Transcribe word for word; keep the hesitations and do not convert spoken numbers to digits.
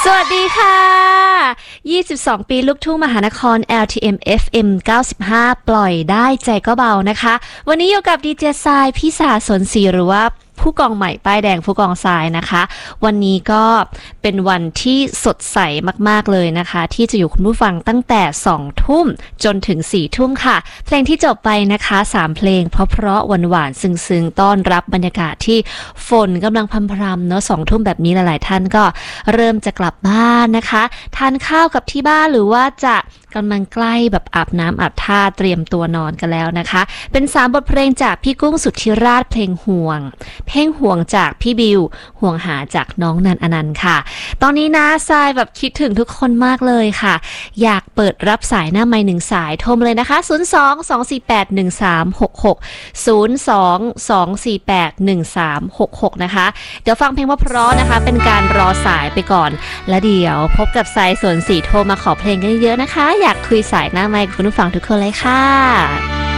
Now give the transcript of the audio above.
วัสดีค่ะยี่สิบสองปีลูกทุ่งมหานคร แอล ที เอ็ม เอฟ เอ็ม เก้าสิบห้า ปล่อยได้ใจก็เบานะคะวันนี้อยู่กับดีเจทรายพี่สาสนศรีหรือว่าผู้กองใหม่ป้ายแดงผู้กองทรายนะคะวันนี้ก็เป็นวันที่สดใสมากๆเลยนะคะที่จะอยู่คุณผู้ฟังตั้งแต่สองทุ่มจนถึงสี่ทุ่มค่ะเพลงที่จบไปนะคะสามเพลงเพราะๆหวานๆซึ้งๆต้อนรับบรรยากาศที่ฝนกำลังพรำๆเนาะสองทุ่มแบบนี้หลายๆท่านก็เริ่มจะกลับบ้านนะคะทานข้าวกับที่บ้านหรือว่าจะกำลังใกล้แบบอาบน้ำอาบท่าเตรียมตัวนอนกันแล้วนะคะเป็นสามบทเพลงจากพี่กุ้งสุทธิราชเพลงห่วงเพลงห่วงจากพี่บิวห่วงหาจากน้องนันอนันต์ค่ะตอนนี้นะทรายแบบคิดถึงทุกคนมากเลยค่ะอยากเปิดรับสายหน้าไมค์หนึ่งสายโทรมาเลยนะคะศูนย์ สอง สอง สี่ แปด หนึ่ง สาม หก หก ศูนย์ สอง สอง สี่ แปด หนึ่ง สาม หก หกนะคะเดี๋ยวฟังเพลงว่าเพราะนะคะเป็นการรอสายไปก่อนแล้วเดี๋ยวพบกับทรายสวนสีโทรมาขอเพลงกันเยอะๆนะคะอยากคุยสายหน้าไมค์กับคุณผู้ฟังทุกคนเลยค่ะ